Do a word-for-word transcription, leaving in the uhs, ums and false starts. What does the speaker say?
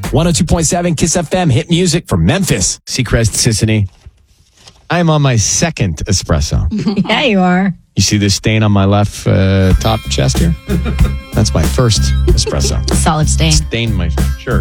one oh two point seven Kiss F M, hit music from Memphis. Seacrest Sissany. I am on my second espresso. Yeah, you are. You see this stain on my left uh, top chest here? That's my first espresso. Solid stain. Stained my shirt.